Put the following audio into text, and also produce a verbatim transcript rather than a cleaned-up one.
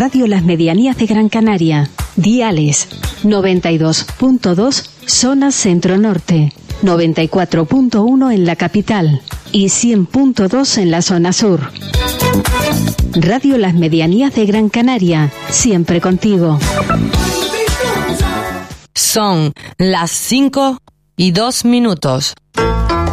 Radio Las Medianías de Gran Canaria. Diales noventa y dos punto dos zona centro-norte, noventa y cuatro punto uno en la capital y cien punto dos en la zona sur. Radio Las Medianías de Gran Canaria, siempre contigo. Son las cinco y dos minutos.